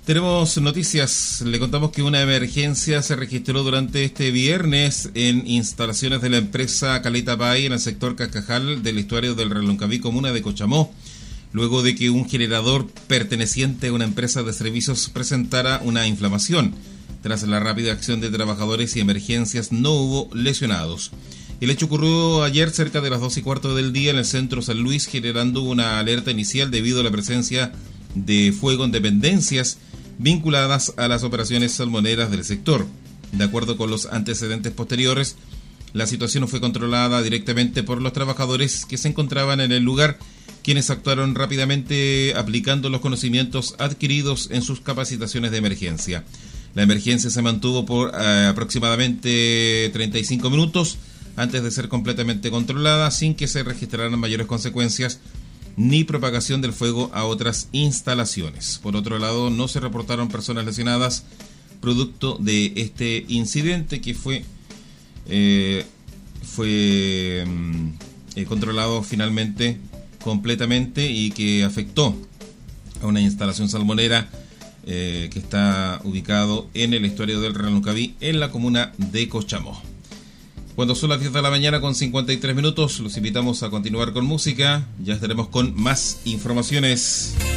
Tenemos noticias. Le contamos que una emergencia se registró durante este viernes en instalaciones de la empresa Caleta Pay en el sector Cascajal del estuario del Reloncaví, comuna de Cochamó, luego de que un generador perteneciente a una empresa de servicios presentara una inflamación. Tras la rápida acción de trabajadores y emergencias, no hubo lesionados. El hecho ocurrió ayer cerca de las 2:15 del día en el centro San Luis, generando una alerta inicial debido a la presencia de fuego en dependencias vinculadas a las operaciones salmoneras del sector. De acuerdo con los antecedentes posteriores, la situación fue controlada directamente por los trabajadores que se encontraban en el lugar, quienes actuaron rápidamente aplicando los conocimientos adquiridos en sus capacitaciones de emergencia. La emergencia se mantuvo por aproximadamente 35 minutos antes de ser completamente controlada, sin que se registraran mayores consecuencias ni propagación del fuego a otras instalaciones. Por otro lado, no se reportaron personas lesionadas producto de este incidente que fue controlado finalmente completamente y que afectó a una instalación salmonera que está ubicado en el estuario del Reloncaví en la comuna de Cochamó. Cuando son las 10 de la mañana con 53 minutos, los invitamos a continuar con música. Ya estaremos con más informaciones.